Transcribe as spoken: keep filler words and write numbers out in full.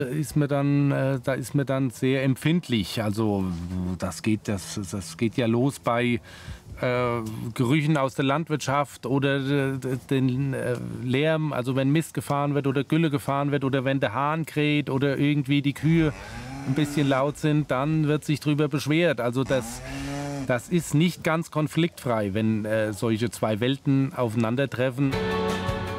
ist mir dann, äh, da ist mir dann sehr empfindlich. Also das geht, das, das geht ja los bei äh, Gerüchen aus der Landwirtschaft oder äh, den äh, Lärm, also wenn Mist gefahren wird oder Gülle gefahren wird oder wenn der Hahn kräht oder irgendwie die Kühe ein bisschen laut sind, dann wird sich drüber beschwert. Also das, das ist nicht ganz konfliktfrei, wenn äh, solche zwei Welten aufeinandertreffen.